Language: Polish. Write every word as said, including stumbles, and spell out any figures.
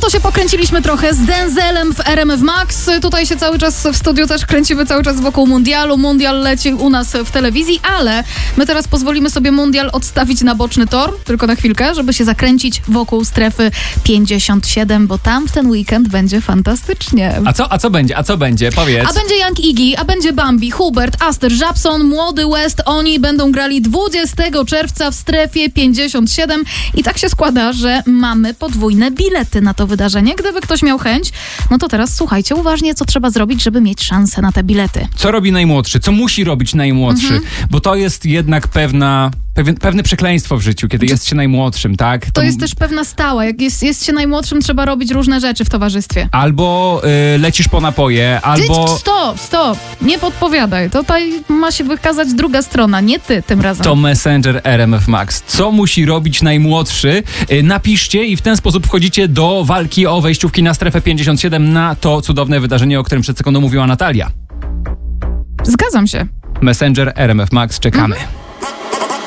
to się pokręciliśmy trochę z Denzelem w R M F Max. Tutaj się cały czas w studiu też kręcimy cały czas wokół mundialu. Mundial leci u nas w telewizji, ale my teraz pozwolimy sobie mundial odstawić na boczny tor, tylko na chwilkę, żeby się zakręcić wokół strefy pięćdziesiąt siedem, bo tam w ten weekend będzie fantastycznie. A co, a co będzie? A co będzie? Powiedz. A będzie Young Iggy, a będzie Bambi, Hubert, Aster, Żabson, Młody West. Oni będą grali dwudziestego czerwca w strefie pięćdziesiąt siedem i tak się składa, że mamy podwójne bilety na to wydarzenie. Gdyby ktoś miał chęć, no to teraz słuchajcie uważnie, co trzeba zrobić, żeby mieć szansę na te bilety. Co robi najmłodszy? Co musi robić najmłodszy? Mhm. Bo to jest jednak pewna... Pewien, pewne przekleństwo w życiu, kiedy jest się najmłodszym, tak? To, to jest też pewna stała. Jak jest, jest się najmłodszym, trzeba robić różne rzeczy w towarzystwie. Albo y, lecisz po napoje, albo... Ty, stop, stop. Nie podpowiadaj. Tutaj ma się wykazać druga strona, nie ty tym razem. To Messenger R M F Max. Co musi robić najmłodszy? Y, napiszcie i w ten sposób wchodzicie do walki o wejściówki na strefę pięćdziesiąt siedem na to cudowne wydarzenie, o którym przed sekundą mówiła Natalia. Zgadzam się. Messenger R M F Max, czekamy. Mhm.